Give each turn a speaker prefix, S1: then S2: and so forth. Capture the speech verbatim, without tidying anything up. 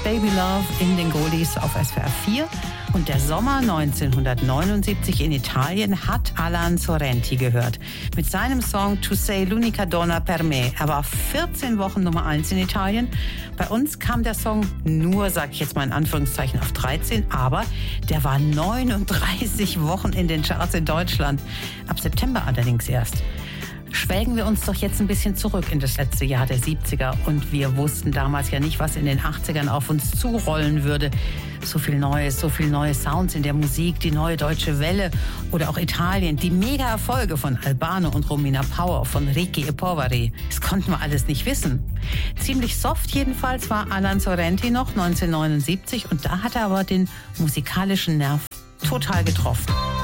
S1: Baby Love in den Goldies auf S W R vier. Und der Sommer neunzehnhundertneunundsiebzig in Italien hat Alan Sorrenti gehört. Mit seinem Song Tu sei l'unica donna per me. Er war vierzehn Wochen Nummer eins in Italien. Bei uns kam der Song nur, sag ich jetzt mal in Anführungszeichen, auf dreizehn. Aber der war neununddreißig Wochen in den Charts in Deutschland. Ab September allerdings erst. Schwelgen wir uns doch jetzt ein bisschen zurück in das letzte Jahr der siebziger. Und wir wussten damals ja nicht, was in den achtzigern auf uns zurollen würde. So viel Neues, so viel neue Sounds in der Musik, die neue deutsche Welle oder auch Italien, die Mega-Erfolge von Albano und Romina Power, von Ricchi e Poveri. Das konnten wir alles nicht wissen. Ziemlich soft jedenfalls war Alan Sorrenti noch neunzehnhundertneunundsiebzig und da hat er aber den musikalischen Nerv total getroffen.